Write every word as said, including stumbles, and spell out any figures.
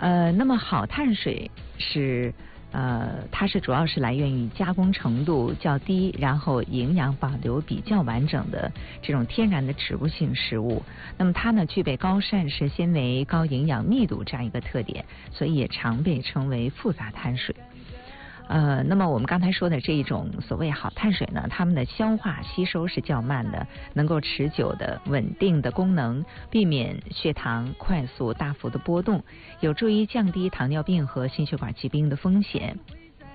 呃，那么好碳水是呃，它是主要是来源于加工程度较低，然后营养保留比较完整的这种天然的植物性食物。那么它呢具备高膳食纤维、高营养密度这样一个特点，所以也常被称为复杂碳水。呃，那么我们刚才说的这一种所谓好碳水呢，它们的消化吸收是较慢的，能够持久的稳定的功能，避免血糖快速大幅的波动，有助于降低糖尿病和心血管疾病的风险。